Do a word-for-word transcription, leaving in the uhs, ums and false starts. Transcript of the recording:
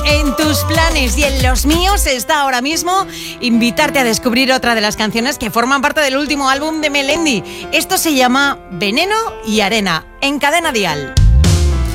En tus planes y en los míos está ahora mismo invitarte a descubrir otra de las canciones que forman parte del último álbum de Melendi. Esto se llama Veneno y Arena, en Cadena Dial.